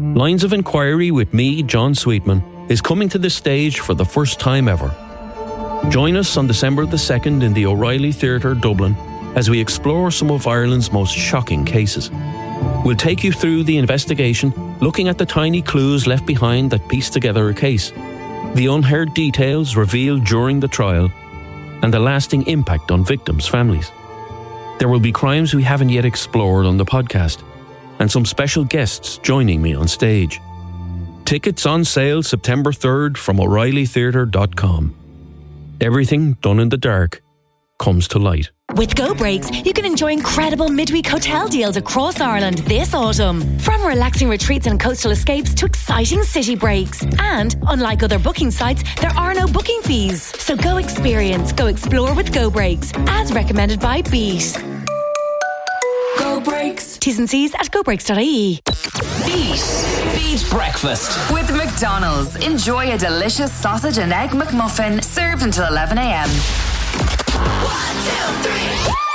Lines of Inquiry with me, John Sweetman, is coming to the stage for the first time ever. Join us on December the 2nd in the O'Reilly Theatre, Dublin, as we explore some of Ireland's most shocking cases. We'll take you through the investigation, looking at the tiny clues left behind that piece together a case, the unheard details revealed during the trial, and the lasting impact on victims' families. There will be crimes we haven't yet explored on the podcast, and some special guests joining me on stage. Tickets on sale September 3rd from O'ReillyTheatre.com. Everything done in the dark comes to light. With Go Breaks, you can enjoy incredible midweek hotel deals across Ireland this autumn. From relaxing retreats and coastal escapes to exciting city breaks. And, unlike other booking sites, there are no booking fees. So go experience, go explore with Go Breaks, as recommended by Beat. Go Breaks. T's and C's at gobreaks.ie. Beat Breakfast with McDonald's. Enjoy a delicious sausage and egg McMuffin served until 11 a.m. 1, 2, 3.